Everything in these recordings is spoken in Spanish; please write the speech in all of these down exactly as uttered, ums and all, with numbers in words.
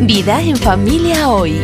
Vida en Familia Hoy.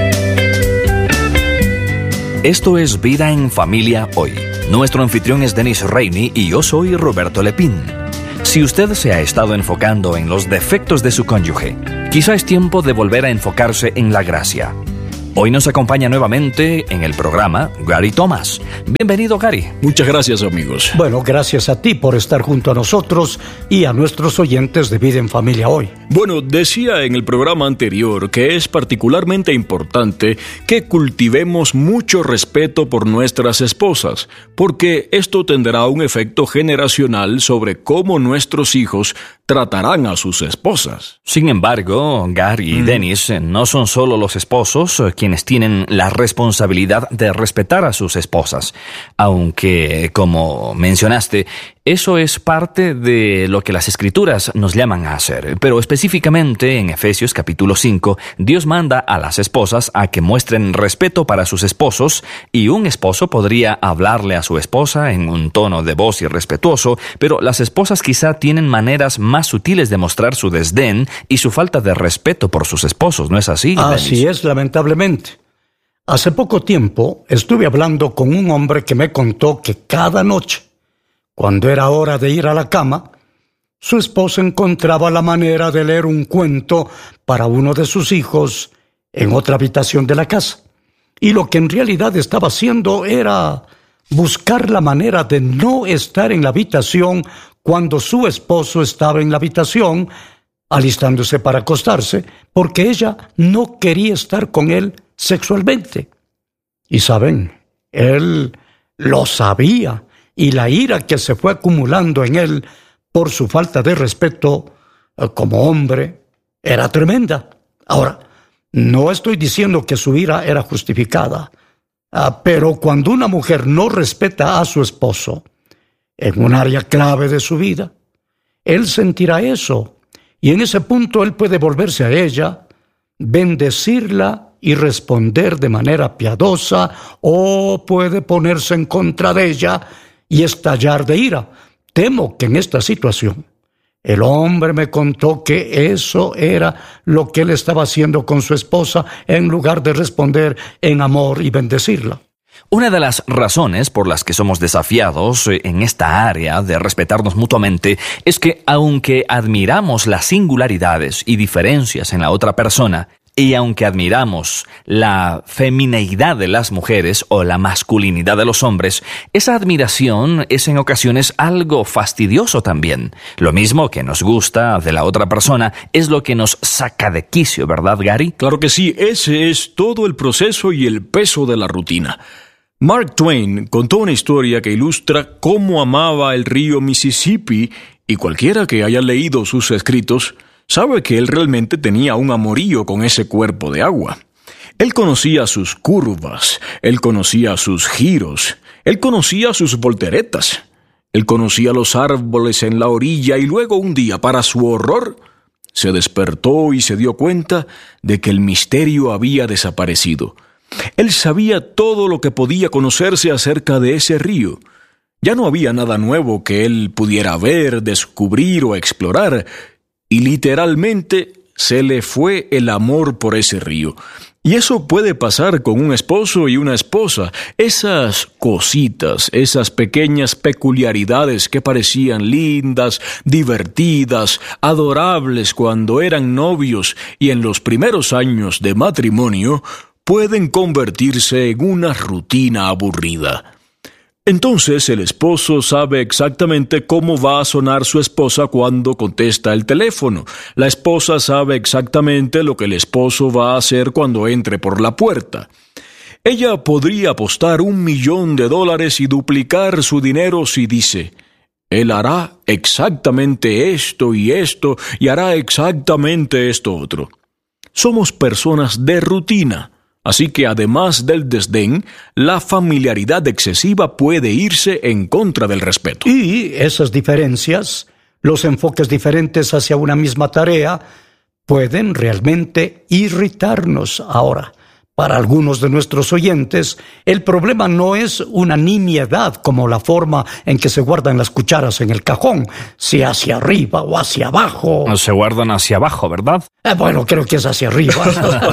Esto es Vida en Familia Hoy. Nuestro anfitrión es Denis Reini y yo soy Roberto Lepín. Si usted se ha estado enfocando en los defectos de su cónyuge, quizá es tiempo de volver a enfocarse en la gracia. Hoy nos acompaña nuevamente en el programa Gary Thomas. Bienvenido, Gary. Muchas gracias, amigos. Bueno, gracias a ti por estar junto a nosotros y a nuestros oyentes de Vida en Familia Hoy. Bueno, decía en el programa anterior que es particularmente importante que cultivemos mucho respeto por nuestras esposas, porque esto tendrá un efecto generacional sobre cómo nuestros hijos tratarán a sus esposas. Sin embargo, Gary y mm. Dennis no son solo los esposos quienes tienen la responsabilidad de respetar a sus esposas, aunque, como mencionaste, eso es parte de lo que las Escrituras nos llaman a hacer. Pero específicamente en Efesios capítulo cinco, Dios manda a las esposas a que muestren respeto para sus esposos, y un esposo podría hablarle a su esposa en un tono de voz irrespetuoso, pero las esposas quizá tienen maneras más sutiles de mostrar su desdén y su falta de respeto por sus esposos, ¿no es así? Así Dennis? es, lamentablemente. Hace poco tiempo estuve hablando con un hombre que me contó que cada noche, cuando era hora de ir a la cama, su esposa encontraba la manera de leer un cuento para uno de sus hijos en otra habitación de la casa. Y lo que en realidad estaba haciendo era buscar la manera de no estar en la habitación cuando su esposo estaba en la habitación, alistándose para acostarse, porque ella no quería estar con él sexualmente. Y saben, él lo sabía, y la ira que se fue acumulando en él por su falta de respeto eh, como hombre era tremenda. Ahora, no estoy diciendo que su ira era justificada, uh, pero cuando una mujer no respeta a su esposo en un área clave de su vida, él sentirá eso, y en ese punto él puede volverse a ella, bendecirla y responder de manera piadosa, o puede ponerse en contra de ella y estallar de ira. Temo que en esta situación el hombre me contó que eso era lo que él estaba haciendo con su esposa en lugar de responder en amor y bendecirla. Una de las razones por las que somos desafiados en esta área de respetarnos mutuamente es que, aunque admiramos las singularidades y diferencias en la otra persona, y aunque admiramos la femineidad de las mujeres o la masculinidad de los hombres, esa admiración es en ocasiones algo fastidioso también. Lo mismo que nos gusta de la otra persona es lo que nos saca de quicio, ¿verdad, Gary? Claro que sí, ese es todo el proceso y el peso de la rutina. Mark Twain contó una historia que ilustra cómo amaba el río Mississippi, y cualquiera que haya leído sus escritos sabe que él realmente tenía un amorío con ese cuerpo de agua. Él conocía sus curvas, él conocía sus giros, él conocía sus volteretas, él conocía los árboles en la orilla, y luego un día, para su horror, se despertó y se dio cuenta de que el misterio había desaparecido. Él sabía todo lo que podía conocerse acerca de ese río. Ya no había nada nuevo que él pudiera ver, descubrir o explorar, y literalmente se le fue el amor por ese río. Y eso puede pasar con un esposo y una esposa. Esas cositas, esas pequeñas peculiaridades que parecían lindas, divertidas, adorables cuando eran novios y en los primeros años de matrimonio, pueden convertirse en una rutina aburrida. Entonces el esposo sabe exactamente cómo va a sonar su esposa cuando contesta el teléfono. La esposa sabe exactamente lo que el esposo va a hacer cuando entre por la puerta. Ella podría apostar un millón de dólares y duplicar su dinero si dice: él hará exactamente esto y esto, y hará exactamente esto otro. Somos personas de rutina. Así que además del desdén, la familiaridad excesiva puede irse en contra del respeto. Y esas diferencias, los enfoques diferentes hacia una misma tarea, pueden realmente irritarnos. Ahora, Para algunos de nuestros oyentes, el problema no es una nimiedad como la forma en que se guardan las cucharas en el cajón, si hacia arriba o hacia abajo. Se guardan hacia abajo, ¿verdad? Eh, bueno, creo que es hacia arriba.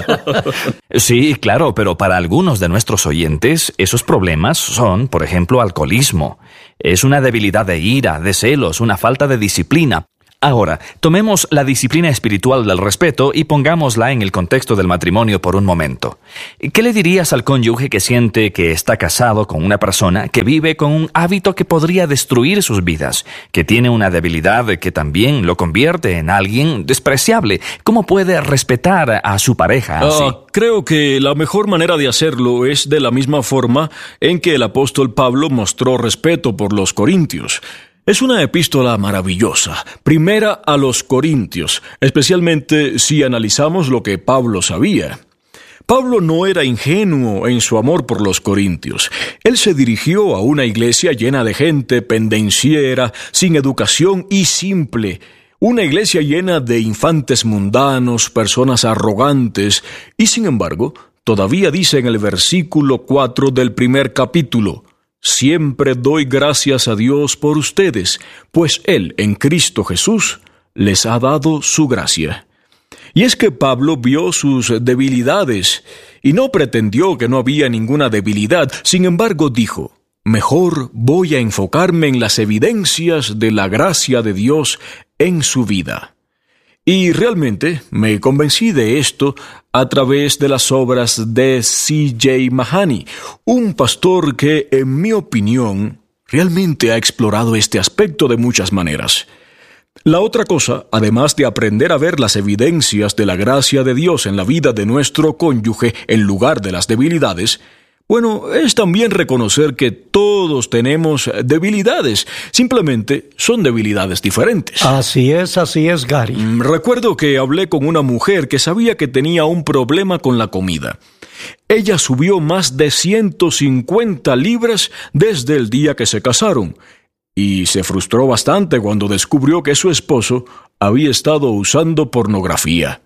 Sí, claro, pero para algunos de nuestros oyentes, esos problemas son, por ejemplo, alcoholismo. Es una debilidad de ira, de celos, una falta de disciplina. Ahora, tomemos la disciplina espiritual del respeto y pongámosla en el contexto del matrimonio por un momento. ¿Qué le dirías al cónyuge que siente que está casado con una persona que vive con un hábito que podría destruir sus vidas, que tiene una debilidad que también lo convierte en alguien despreciable? ¿Cómo puede respetar a su pareja así? Uh, creo que la mejor manera de hacerlo es de la misma forma en que el apóstol Pablo mostró respeto por los corintios. Es una epístola maravillosa, primera a los Corintios, especialmente si analizamos lo que Pablo sabía. Pablo no era ingenuo en su amor por los corintios. Él se dirigió a una iglesia llena de gente pendenciera, sin educación y simple. Una iglesia llena de infantes mundanos, personas arrogantes, y sin embargo, todavía dice en el versículo cuatro del primer capítulo: siempre doy gracias a Dios por ustedes, pues Él, en Cristo Jesús, les ha dado su gracia. Y es que Pablo vio sus debilidades, y no pretendió que no había ninguna debilidad. Sin embargo, dijo: mejor voy a enfocarme en las evidencias de la gracia de Dios en su vida. Y realmente me convencí de esto a través de las obras de C J Mahoney, un pastor que, en mi opinión, realmente ha explorado este aspecto de muchas maneras. La otra cosa, además de aprender a ver las evidencias de la gracia de Dios en la vida de nuestro cónyuge en lugar de las debilidades, bueno, es también reconocer que todos tenemos debilidades, simplemente son debilidades diferentes. Así es, así es, Gary. Recuerdo que hablé con una mujer que sabía que tenía un problema con la comida. Ella subió más de ciento cincuenta libras desde el día que se casaron, y se frustró bastante cuando descubrió que su esposo había estado usando pornografía.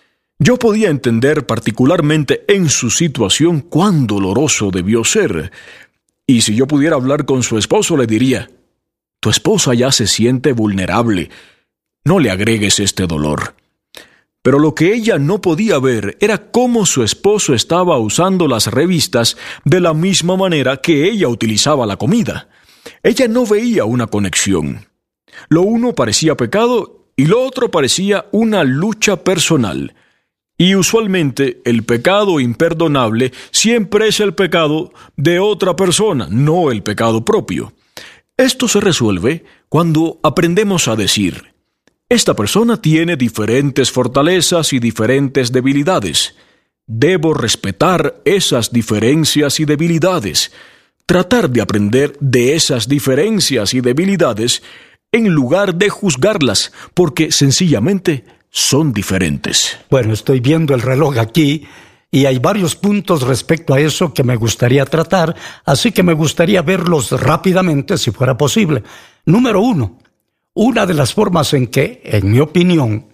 Yo podía entender particularmente en su situación cuán doloroso debió ser. Y si yo pudiera hablar con su esposo, le diría: tu esposa ya se siente vulnerable. No le agregues este dolor. Pero lo que ella no podía ver era cómo su esposo estaba usando las revistas de la misma manera que ella utilizaba la comida. Ella no veía una conexión. Lo uno parecía pecado y lo otro parecía una lucha personal. Y usualmente el pecado imperdonable siempre es el pecado de otra persona, no el pecado propio. Esto se resuelve cuando aprendemos a decir: esta persona tiene diferentes fortalezas y diferentes debilidades. Debo respetar esas diferencias y debilidades. Tratar de aprender de esas diferencias y debilidades en lugar de juzgarlas, porque sencillamente son diferentes. Bueno, estoy viendo el reloj aquí y hay varios puntos respecto a eso que me gustaría tratar, así que me gustaría verlos rápidamente si fuera posible. Número uno, una de las formas en que, en mi opinión,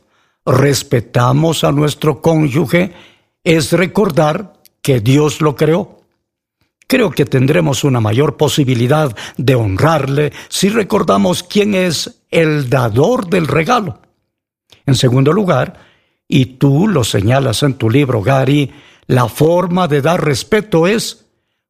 respetamos a nuestro cónyuge es recordar que Dios lo creó. Creo que tendremos una mayor posibilidad de honrarle si recordamos quién es el dador del regalo. En segundo lugar, y tú lo señalas en tu libro, Gary, la forma de dar respeto es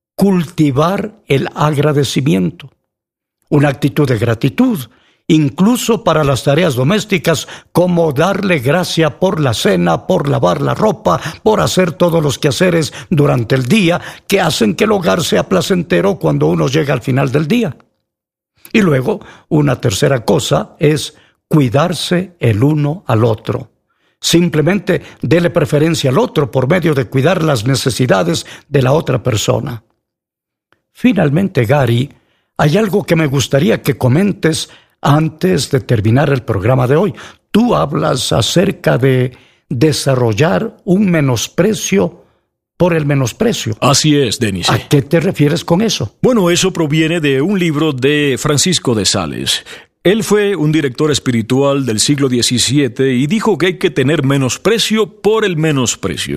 cultivar el agradecimiento, una actitud de gratitud, incluso para las tareas domésticas, como darle gracia por la cena, por lavar la ropa, por hacer todos los quehaceres durante el día que hacen que el hogar sea placentero cuando uno llega al final del día. Y luego, una tercera cosa es cuidarse el uno al otro. Simplemente dele preferencia al otro por medio de cuidar las necesidades de la otra persona. Finalmente, Gary, hay algo que me gustaría que comentes antes de terminar el programa de hoy. Tú hablas acerca de desarrollar un menosprecio por el menosprecio. Así es, Denis. ¿A qué te refieres con eso? Bueno, eso proviene de un libro de Francisco de Sales. Él fue un director espiritual del siglo diecisiete y dijo que hay que tener menosprecio por el menosprecio.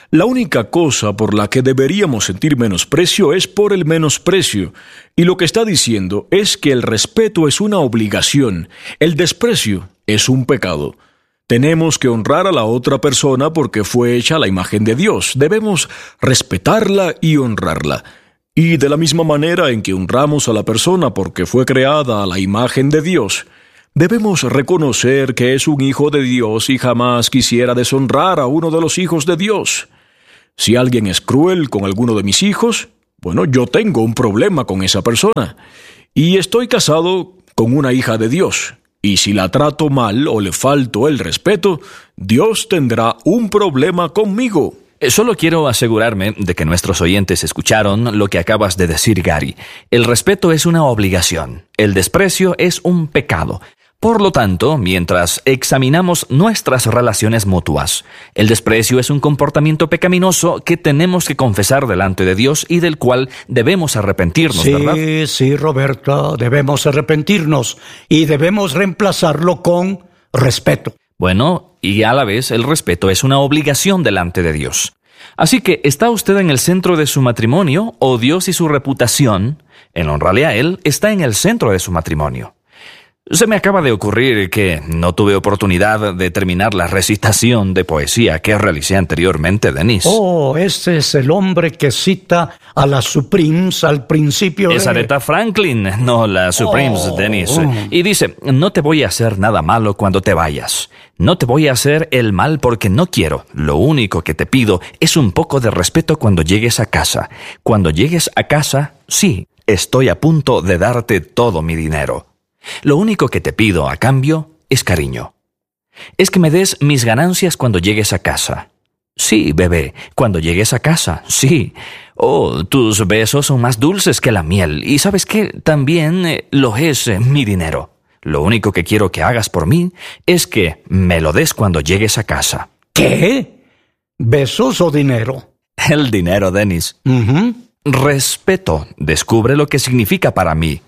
La única cosa por la que deberíamos sentir menosprecio es por el menosprecio. Y lo que está diciendo es que el respeto es una obligación, el desprecio es un pecado. Tenemos que honrar a la otra persona porque fue hecha a la imagen de Dios. Debemos respetarla y honrarla. Y de la misma manera en que honramos a la persona porque fue creada a la imagen de Dios, debemos reconocer que es un hijo de Dios y jamás quisiera deshonrar a uno de los hijos de Dios. Si alguien es cruel con alguno de mis hijos, bueno, yo tengo un problema con esa persona. Y estoy casado con una hija de Dios. Y si la trato mal o le falto el respeto, Dios tendrá un problema conmigo. Solo quiero asegurarme de que nuestros oyentes escucharon lo que acabas de decir, Gary. El respeto es una obligación. El desprecio es un pecado. Por lo tanto, mientras examinamos nuestras relaciones mutuas, el desprecio es un comportamiento pecaminoso que tenemos que confesar delante de Dios y del cual debemos arrepentirnos, sí, ¿verdad? Sí, sí, Roberto, debemos arrepentirnos y debemos reemplazarlo con respeto. Bueno, y a la vez el respeto es una obligación delante de Dios. Así que, ¿está usted en el centro de su matrimonio o Dios y su reputación, en honrarle a Él, está en el centro de su matrimonio? Se me acaba de ocurrir que no tuve oportunidad de terminar la recitación de poesía que realicé anteriormente, Dennis. Oh, ese es el hombre que cita a las Supremes al principio de... Es Aretha Franklin, no las Supremes, oh, Dennis. Oh. Y dice, no te voy a hacer nada malo cuando te vayas. No te voy a hacer el mal porque no quiero. Lo único que te pido es un poco de respeto cuando llegues a casa. Cuando llegues a casa, sí, estoy a punto de darte todo mi dinero. Lo único que te pido a cambio es cariño. Es que me des mis ganancias cuando llegues a casa. Sí, bebé, cuando llegues a casa, sí. Oh, tus besos son más dulces que la miel. Y ¿sabes qué? También eh, lo es eh, mi dinero. Lo único que quiero que hagas por mí es que me lo des cuando llegues a casa. ¿Qué? ¿Besos o dinero? El dinero, Dennis. Uh-huh. Respeto. Descubre lo que significa para mí.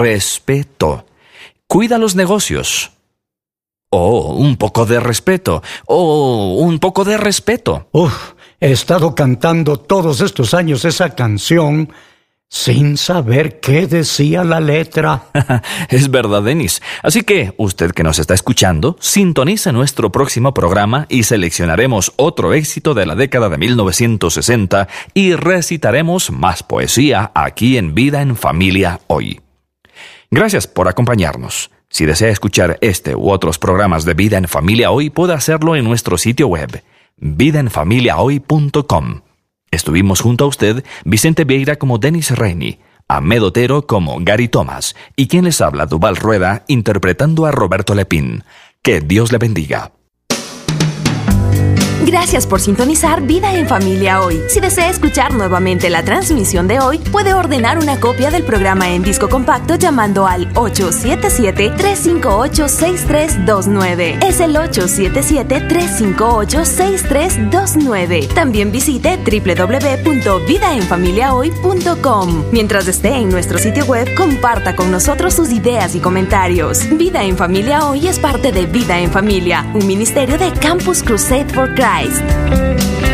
Respeto. Cuida los negocios. Oh, un poco de respeto. Oh, un poco de respeto. Uf, he estado cantando todos estos años esa canción sin saber qué decía la letra. Es verdad, Dennis. Así que, usted que nos está escuchando, sintoniza nuestro próximo programa y seleccionaremos otro éxito de la década de mil novecientos sesenta y recitaremos más poesía aquí en Vida en Familia Hoy. Gracias por acompañarnos. Si desea escuchar este u otros programas de Vida en Familia Hoy, puede hacerlo en nuestro sitio web, vida en familia hoy punto com. Estuvimos junto a usted, Vicente Vieira como Dennis Rainey, Ahmed Otero como Gary Thomas, y quien les habla, Duval Rueda, interpretando a Roberto Lepín. Que Dios le bendiga. Gracias por sintonizar Vida en Familia Hoy. Si desea escuchar nuevamente la transmisión de hoy, puede ordenar una copia del programa en disco compacto llamando al ocho siete siete, tres cinco ocho, seis tres dos nueve. Es el ocho siete siete, tres cinco ocho, seis tres dos nueve. También visite doble u doble u doble u punto vida en familia hoy punto com. Mientras esté en nuestro sitio web, comparta con nosotros sus ideas y comentarios. Vida en Familia Hoy es parte de Vida en Familia, un ministerio de Campus Crusade for Christ.